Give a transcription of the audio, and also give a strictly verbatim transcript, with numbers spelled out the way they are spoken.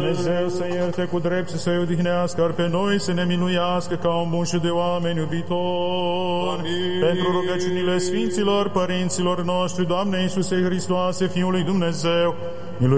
Dumnezeu să ierte cu drept și să-i odihnească, ar pe noi să ne miluiască ca un bun și de oameni iubitor. Amin. Pentru rugăciunile Sfinților, părinților noștri, Doamne Iisuse Hristoase, Fiul lui Dumnezeu,